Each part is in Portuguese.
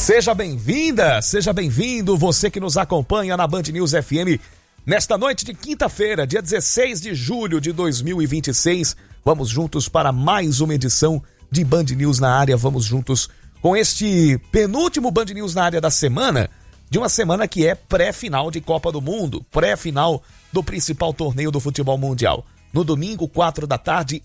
Seja bem-vinda, seja bem-vindo, você que nos acompanha na Band News FM. Nesta noite de quinta-feira, dia 16 de julho de 2026, vamos juntos para mais uma edição de Band News na área. Vamos juntos com este penúltimo Band News na área da semana, de uma semana que é pré-final de Copa do Mundo, pré-final do principal torneio do futebol mundial. No domingo, 4 da tarde,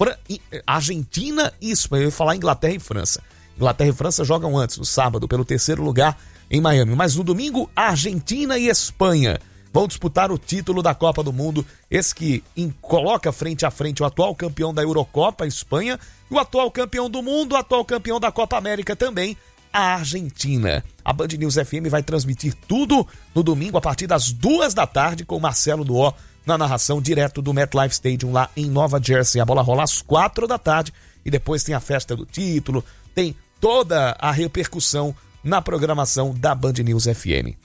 Argentina e Espanha. Eu ia falar Inglaterra e França. Inglaterra e França jogam antes, no sábado, pelo terceiro lugar em Miami. Mas no domingo, Argentina e Espanha vão disputar o título da Copa do Mundo. Esse que coloca frente a frente o atual campeão da Eurocopa, a Espanha, e o atual campeão do mundo, o atual campeão da Copa América também, a Argentina. A Band News FM vai transmitir tudo no domingo a partir das 2 da tarde com Marcelo Duó na narração direto do MetLife Stadium lá em Nova Jersey. A bola rola às 4 da tarde e depois tem a festa do título, tem toda a repercussão na programação da Band News FM.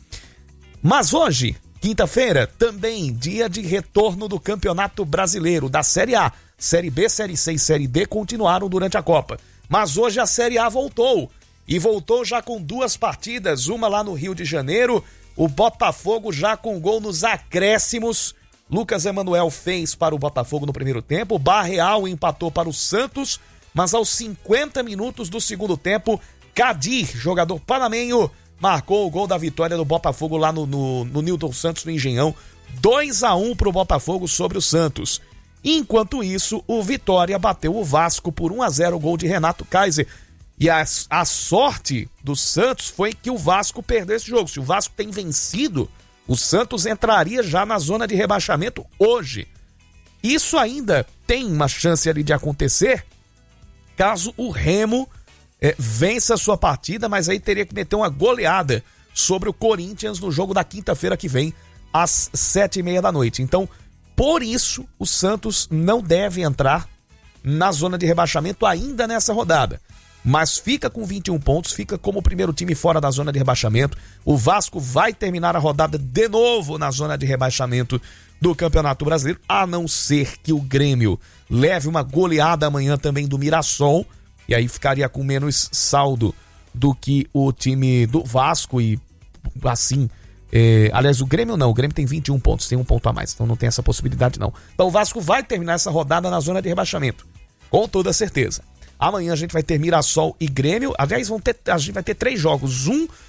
Mas hoje, quinta-feira, também dia de retorno do Campeonato Brasileiro, da Série A. Série B, Série C e Série D continuaram durante a Copa. Mas hoje a Série A voltou. E voltou já com 2 partidas, uma lá no Rio de Janeiro. O Botafogo já com gol nos acréscimos. Lucas Emanuel fez para o Botafogo no primeiro tempo. O Barreal empatou para o Santos. Mas aos 50 minutos do segundo tempo, Kadir, jogador panamenho, marcou o gol da vitória do Botafogo lá no Newton Santos, no Engenhão. 2-1 para o Botafogo sobre o Santos. Enquanto isso, o Vitória bateu o Vasco por 1-0, o gol de Renato Kaiser. E a sorte do Santos foi que o Vasco perdeu esse jogo. Se o Vasco tem vencido, o Santos entraria já na zona de rebaixamento hoje. Isso ainda tem uma chance ali de acontecer caso o Remo vença a sua partida, mas aí teria que meter uma goleada sobre o Corinthians no jogo da quinta-feira que vem, às 7h30 da noite. Então, por isso, o Santos não deve entrar na zona de rebaixamento ainda nessa rodada. Mas fica com 21 pontos, fica como o primeiro time fora da zona de rebaixamento. O Vasco vai terminar a rodada de novo na zona de rebaixamento do Campeonato Brasileiro, a não ser que o Grêmio leve uma goleada amanhã também do Mirassol, e aí ficaria com menos saldo do que o time do Vasco, e assim, aliás, o Grêmio não, o Grêmio tem 21 pontos, tem um ponto a mais, então não tem essa possibilidade não. Então o Vasco vai terminar essa rodada na zona de rebaixamento, com toda certeza. Amanhã a gente vai ter Mirassol e Grêmio, aliás, a gente vai ter 3 jogos,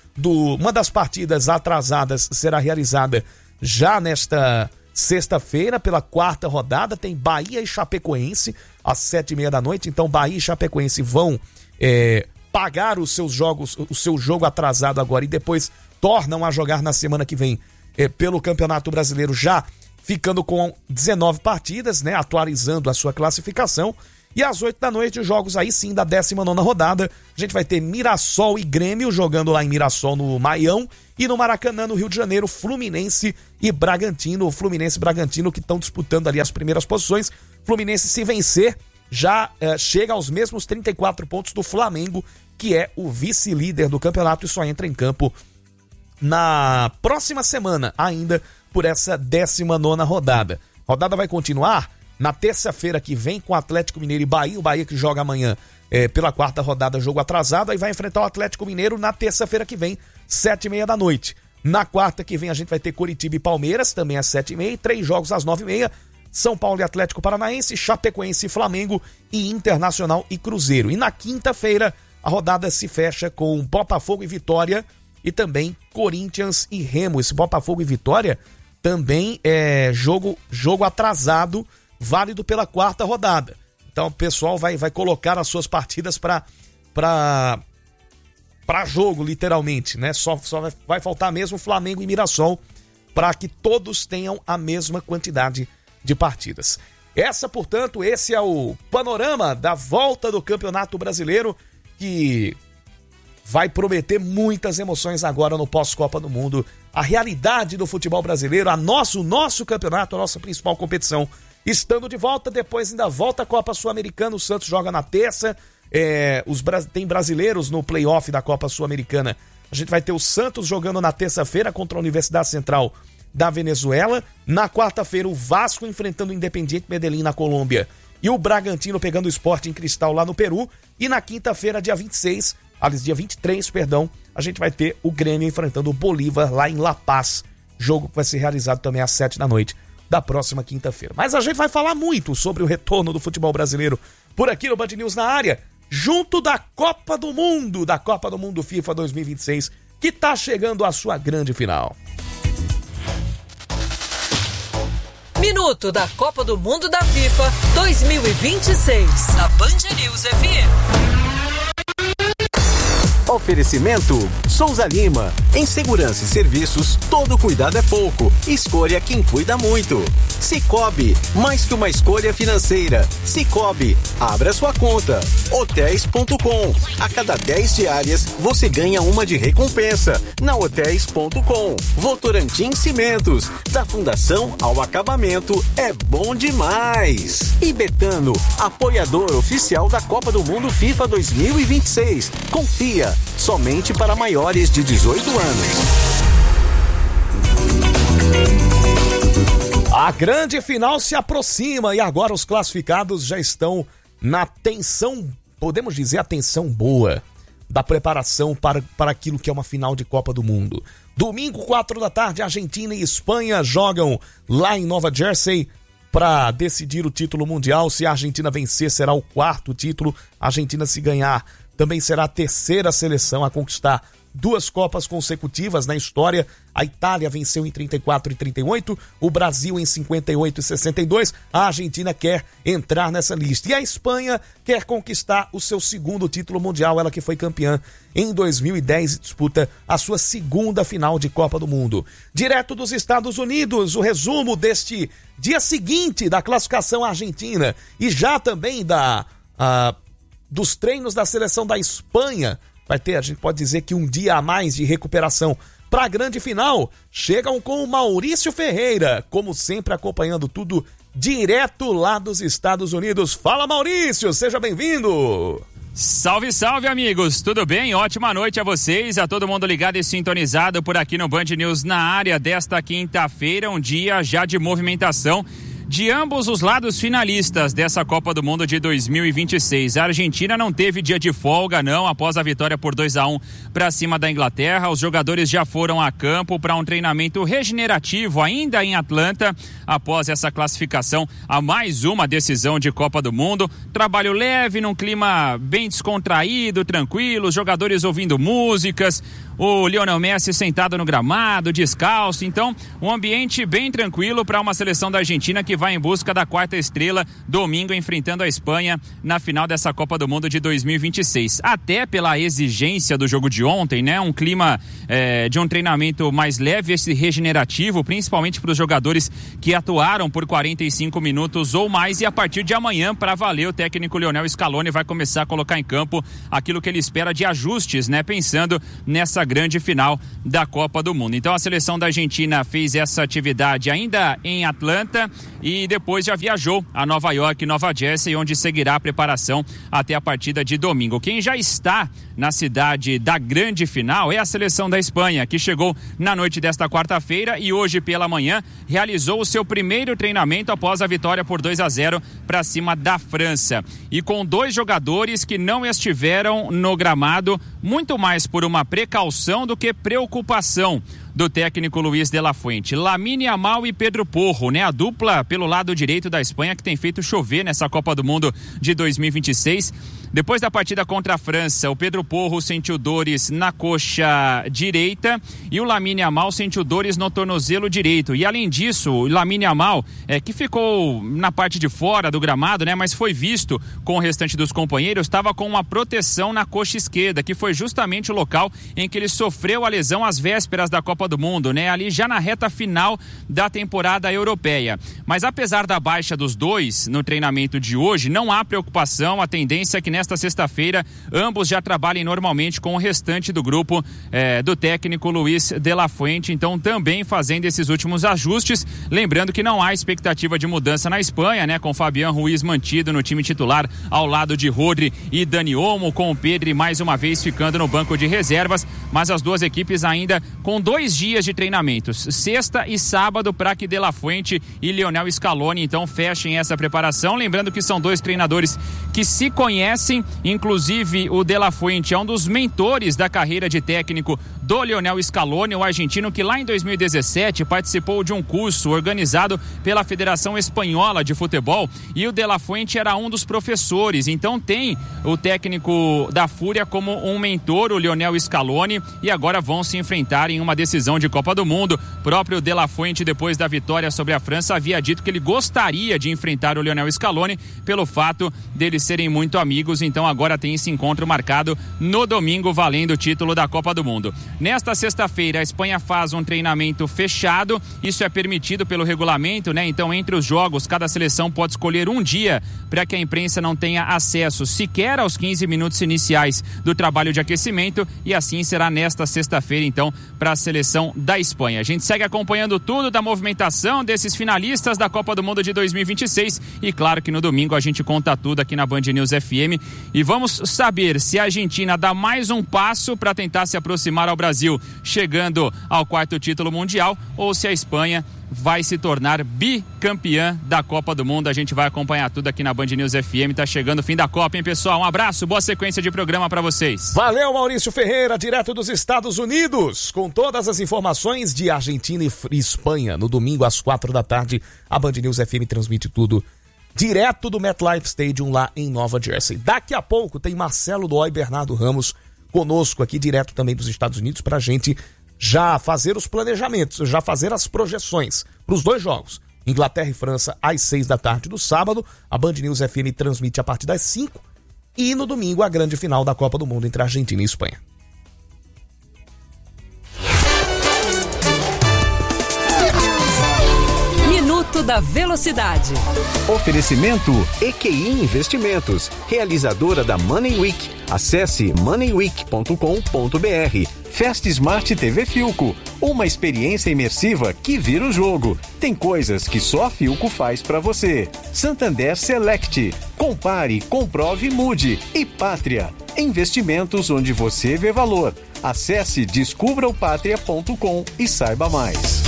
uma das partidas atrasadas será realizada já nesta sexta-feira, pela 4ª rodada, tem Bahia e Chapecoense às 7h30 da noite. Então Bahia e Chapecoense vão pagar os seus jogos, o seu jogo atrasado agora, e depois tornam a jogar na semana que vem pelo Campeonato Brasileiro, já ficando com 19 partidas, né, atualizando a sua classificação. E às 8 da noite, os jogos aí sim da 19ª rodada. A gente vai ter Mirassol e Grêmio jogando lá em Mirassol, no Maião, e no Maracanã, no Rio de Janeiro, Fluminense e Bragantino. O Fluminense e Bragantino que estão disputando ali as primeiras posições. Fluminense, se vencer, já chega aos mesmos 34 pontos do Flamengo, que é o vice-líder do campeonato, e só entra em campo na próxima semana, ainda por essa 19ª rodada. A rodada vai continuar na terça-feira que vem com Atlético Mineiro e Bahia. O Bahia que joga amanhã pela 4ª rodada, jogo atrasado, aí vai enfrentar o Atlético Mineiro na terça-feira que vem, 7h30 da noite. Na quarta que vem a gente vai ter Coritiba e Palmeiras, também às 7h30, 3 jogos às 9h30, São Paulo e Atlético Paranaense, Chapecoense e Flamengo, e Internacional e Cruzeiro. E na quinta-feira a rodada se fecha com Botafogo e Vitória, e também Corinthians e Remo. Esse Botafogo e Vitória também é jogo atrasado, válido pela 4ª rodada. Então o pessoal vai colocar as suas partidas para jogo, literalmente, né? Só vai faltar mesmo Flamengo e Mirassol para que todos tenham a mesma quantidade de partidas. Portanto, esse é o panorama da volta do Campeonato Brasileiro, que vai prometer muitas emoções agora no pós-Copa do Mundo. A realidade do futebol brasileiro, o nosso campeonato, a nossa principal competição, estando de volta. Depois ainda volta a Copa Sul-Americana, o Santos joga na terça, tem brasileiros no play-off da Copa Sul-Americana. A gente vai ter o Santos jogando na terça-feira contra a Universidade Central da Venezuela. Na quarta-feira, o Vasco enfrentando o Independiente Medellín na Colômbia, e o Bragantino pegando o Sporting Cristal lá no Peru. E na quinta-feira, dia 26, dia 23, a gente vai ter o Grêmio enfrentando o Bolívar lá em La Paz. Jogo que vai ser realizado também às 7 da noite da próxima quinta-feira. Mas a gente vai falar muito sobre o retorno do futebol brasileiro por aqui no Band News na área, junto da Copa do Mundo FIFA 2026, que tá chegando à sua grande final. Minuto da Copa do Mundo da FIFA 2026, na Band News FM. Oferecimento Souza Lima. Em segurança e serviços, todo cuidado é pouco. Escolha quem cuida muito. Cicobi, mais que uma escolha financeira. Cicobi, abra sua conta. Hotéis.com. A cada 10 diárias, você ganha uma de recompensa. Na Hotéis.com. Votorantim Cimentos. Da fundação ao acabamento, é bom demais. E Betano, apoiador oficial da Copa do Mundo FIFA 2026. Confia. Somente para maiores de 18 anos. A grande final se aproxima e agora os classificados já estão na tensão, podemos dizer, a tensão boa da preparação para aquilo que é uma final de Copa do Mundo. Domingo, 4 da tarde, Argentina e Espanha jogam lá em Nova Jersey para decidir o título mundial. Se a Argentina vencer, será o 4º título. A Argentina, se ganhar, também será a 3ª seleção a conquistar 2 Copas consecutivas na história. A Itália venceu em 34 e 38, o Brasil em 58 e 62. A Argentina quer entrar nessa lista. E a Espanha quer conquistar o seu 2º título mundial, ela que foi campeã em 2010 e disputa a sua 2ª final de Copa do Mundo. Direto dos Estados Unidos, o resumo deste dia seguinte da classificação argentina e já também dos treinos da seleção da Espanha. Vai ter, a gente pode dizer que um dia a mais de recuperação para a grande final. Chegam com o Maurício Ferreira, como sempre acompanhando tudo direto lá dos Estados Unidos. Fala, Maurício, seja bem-vindo! Salve, salve, amigos! Tudo bem? Ótima noite a vocês, a todo mundo ligado e sintonizado por aqui no Band News na área desta quinta-feira, um dia já de movimentação de ambos os lados finalistas dessa Copa do Mundo de 2026. A Argentina não teve dia de folga, não, após a vitória por 2-1 para cima da Inglaterra. Os jogadores já foram a campo para um treinamento regenerativo ainda em Atlanta, após essa classificação a mais uma decisão de Copa do Mundo. Trabalho leve, num clima bem descontraído, tranquilo, os jogadores ouvindo músicas, o Lionel Messi sentado no gramado, descalço. Então, um ambiente bem tranquilo para uma seleção da Argentina que vai em busca da 4ª estrela, domingo enfrentando a Espanha na final dessa Copa do Mundo de 2026. Até pela exigência do jogo de ontem, né? Um clima de um treinamento mais leve, esse regenerativo, principalmente para os jogadores que atuaram por 45 minutos ou mais, e a partir de amanhã, para valer, o técnico Lionel Scaloni vai começar a colocar em campo aquilo que ele espera de ajustes, né? Pensando nessa grande final da Copa do Mundo. Então a seleção da Argentina fez essa atividade ainda em Atlanta e depois já viajou a Nova York, Nova Jersey, onde seguirá a preparação até a partida de domingo. Quem já está na cidade da grande final é a seleção da Espanha, que chegou na noite desta quarta-feira e hoje pela manhã realizou o seu primeiro treinamento após a vitória por 2-0 para cima da França. E com 2 jogadores que não estiveram no gramado, muito mais por uma precaução do que preocupação do técnico Luis de la Fuente. Lamine Yamal e Pedro Porro, né? A dupla pelo lado direito da Espanha que tem feito chover nessa Copa do Mundo de 2026. Depois da partida contra a França, o Pedro Porro sentiu dores na coxa direita e o Lamine Yamal sentiu dores no tornozelo direito. E além disso, o Lamine Yamal, que ficou na parte de fora do gramado, né? Mas foi visto com o restante dos companheiros, estava com uma proteção na coxa esquerda, que foi justamente o local em que ele sofreu a lesão às vésperas da Copa do Mundo, né? Ali já na reta final da temporada europeia. Mas apesar da baixa dos dois no treinamento de hoje, não há preocupação. A tendência é que nesta sexta-feira ambos já trabalhem normalmente com o restante do grupo do técnico Luis de la Fuente, então também fazendo esses últimos ajustes, lembrando que não há expectativa de mudança na Espanha, né, com Fabián Ruiz mantido no time titular ao lado de Rodri e Dani Olmo, com o Pedri mais uma vez ficando no banco de reservas, mas as duas equipes ainda com 2 2 dias de treinamentos, sexta e sábado, para que De La Fuente e Lionel Scaloni então fechem essa preparação. Lembrando que são 2 treinadores que se conhecem, inclusive o De La Fuente é um dos mentores da carreira de técnico do Lionel Scaloni, o argentino que lá em 2017 participou de um curso organizado pela Federação Espanhola de Futebol, e o De La Fuente era um dos professores. Então tem o técnico da Fúria como um mentor, o Lionel Scaloni, e agora vão se enfrentar em uma decisão de Copa do Mundo. O próprio De La Fuente, depois da vitória sobre a França, havia dito que ele gostaria de enfrentar o Lionel Scaloni pelo fato deles serem muito amigos. Então agora tem esse encontro marcado no domingo, valendo o título da Copa do Mundo. Nesta sexta-feira, a Espanha faz um treinamento fechado, isso é permitido pelo regulamento, né? Então, entre os jogos, cada seleção pode escolher um dia para que a imprensa não tenha acesso sequer aos 15 minutos iniciais do trabalho de aquecimento, e assim será nesta sexta-feira, então, para a seleção da Espanha. A gente segue acompanhando tudo da movimentação desses finalistas da Copa do Mundo de 2026, e claro que no domingo a gente conta tudo aqui na Band News FM, e vamos saber se a Argentina dá mais um passo para tentar se aproximar ao Brasil, chegando ao 4º título mundial, ou se a Espanha vai se tornar bicampeã da Copa do Mundo. A gente vai acompanhar tudo aqui na Band News FM. Tá chegando o fim da Copa, hein, pessoal? Um abraço, boa sequência de programa para vocês. Valeu, Maurício Ferreira, direto dos Estados Unidos, com todas as informações de Argentina e Espanha. No domingo, às 4 da tarde, a Band News FM transmite tudo direto do MetLife Stadium, lá em Nova Jersey. Daqui a pouco tem Marcelo Dói e Bernardo Ramos conosco aqui, direto também dos Estados Unidos, pra gente já fazer os planejamentos, já fazer as projeções para os 2 jogos. Inglaterra e França, às 6 da tarde do sábado. A Band News FM transmite a partir das 5. E no domingo, a grande final da Copa do Mundo entre Argentina e Espanha. Minuto da Velocidade. Oferecimento EQI Investimentos, realizadora da Money Week. Acesse moneyweek.com.br. Fast Smart TV Philco, uma experiência imersiva que vira o jogo. Tem coisas que só a Philco faz pra você. Santander Select, compare, comprove, mude. E Pátria, investimentos onde você vê valor. Acesse descubraopatria.com e saiba mais.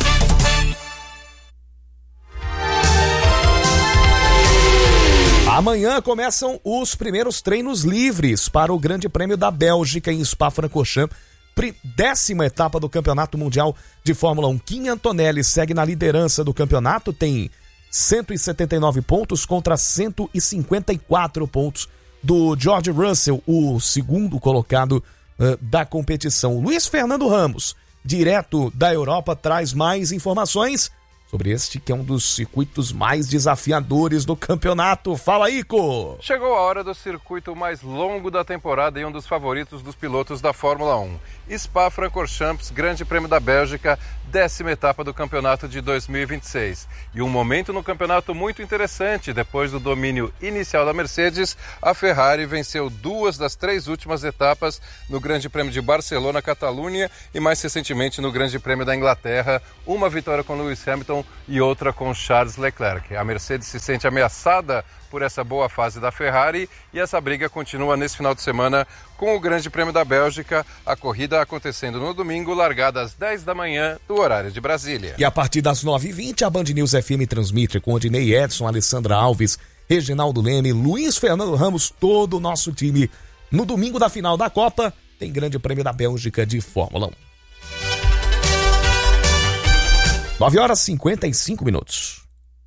Amanhã começam os primeiros treinos livres para o Grande Prêmio da Bélgica em Spa-Francorchamps, 10ª etapa do Campeonato Mundial de Fórmula 1. Kimi Antonelli segue na liderança do campeonato, tem 179 pontos contra 154 pontos do George Russell, o segundo colocado da competição. Luiz Fernando Ramos, direto da Europa, traz mais informações sobre este que é um dos circuitos mais desafiadores do campeonato. Fala, Ico! Chegou a hora do circuito mais longo da temporada e um dos favoritos dos pilotos da Fórmula 1. Spa-Francorchamps, Grande Prêmio da Bélgica, 10ª etapa do campeonato de 2026. E um momento no campeonato muito interessante. Depois do domínio inicial da Mercedes, a Ferrari venceu 2 das 3 últimas etapas no Grande Prêmio de Barcelona, Catalunha, e mais recentemente no Grande Prêmio da Inglaterra, uma vitória com Lewis Hamilton e outra com Charles Leclerc. A Mercedes se sente ameaçada por essa boa fase da Ferrari e essa briga continua nesse final de semana com o Grande Prêmio da Bélgica, a corrida acontecendo no domingo, largada às 10 da manhã do horário de Brasília. E a partir das 9h20, a Band News FM transmite com Odinei Edson, Alessandra Alves, Reginaldo Leme, Luiz Fernando Ramos, todo o nosso time. No domingo da final da Copa, tem Grande Prêmio da Bélgica de Fórmula 1. 9h55.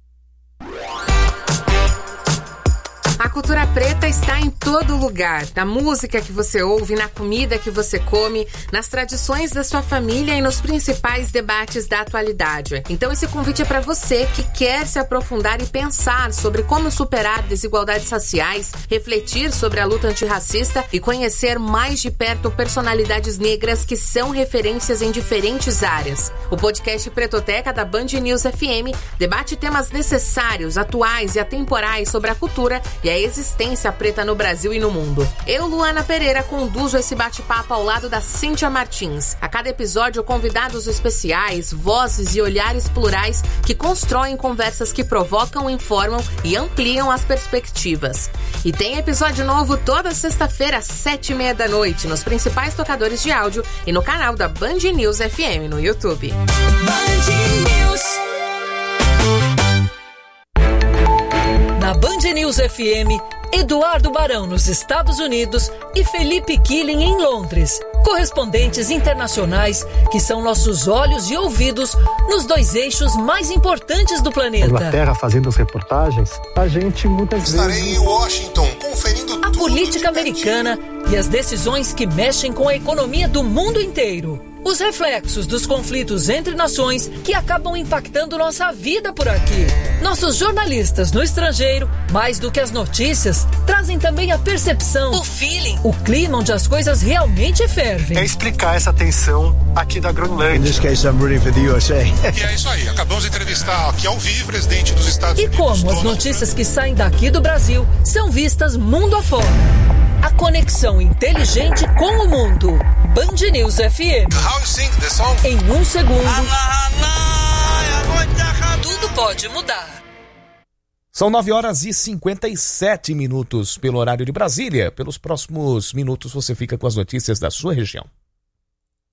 A cultura preta está em todo lugar, na música que você ouve, na comida que você come, nas tradições da sua família e nos principais debates da atualidade. Então esse convite é para você que quer se aprofundar e pensar sobre como superar desigualdades raciais, refletir sobre a luta antirracista e conhecer mais de perto personalidades negras que são referências em diferentes áreas. O podcast Pretoteca da Band News FM debate temas necessários, atuais e atemporais sobre a cultura e a existência preta no Brasil e no mundo. Eu, Luana Pereira, conduzo esse bate-papo ao lado da Cíntia Martins. A cada episódio, convidados especiais, vozes e olhares plurais que constroem conversas que provocam, informam e ampliam as perspectivas. E tem episódio novo toda sexta-feira às 7h30 da noite nos principais tocadores de áudio e no canal da Band News FM no YouTube. Band News. Na Band News FM, Eduardo Barão nos Estados Unidos e Felipe Killing em Londres. Correspondentes internacionais que são nossos olhos e ouvidos nos dois eixos mais importantes do planeta. Inglaterra fazendo as reportagens, a gente muitas vezes... Estarei em Washington conferindo a política americana e as decisões que mexem com a economia do mundo inteiro. Os reflexos dos conflitos entre nações que acabam impactando nossa vida por aqui. Nossos jornalistas no estrangeiro, mais do que as notícias, trazem também a percepção, o feeling, o clima onde as coisas realmente fervem. É explicar essa tensão aqui da Groenlândia. In this case, I'm rooting for the USA. E é isso aí, acabamos de entrevistar aqui ao vivo o presidente dos Estados Unidos. E como as notícias que saem daqui do Brasil são vistas mundo afora. A conexão inteligente com o mundo. Band News FM. How you sing the song? Em um segundo, tudo pode mudar. São 9h57 pelo horário de Brasília. Pelos próximos minutos você fica com as notícias da sua região.